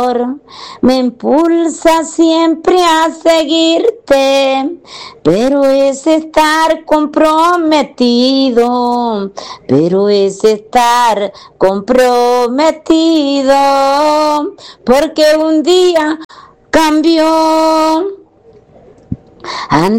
me impulsa siempre a seguirte, pero es estar comprometido, porque un día cambió.